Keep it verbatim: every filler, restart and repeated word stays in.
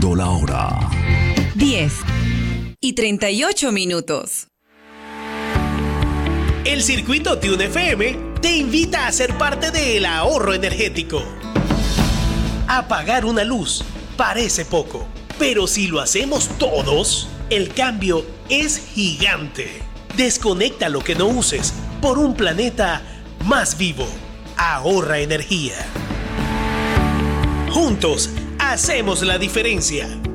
Siendo la hora diez y treinta y ocho minutos. El Circuito Tune F M te invita a ser parte del ahorro energético. Apagar una luz parece poco, pero si lo hacemos todos, el cambio es gigante. Desconecta lo que no uses por un planeta más vivo. Ahorra energía. Juntos hacemos la diferencia.